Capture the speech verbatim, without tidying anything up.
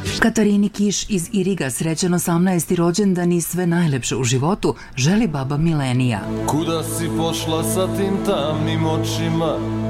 Katarini Kiš iz Iriga srećan osamnaesti rođendan i sve najlepše u životu želi baba Milenija. Kuda si pošla sa tim tamnim očima?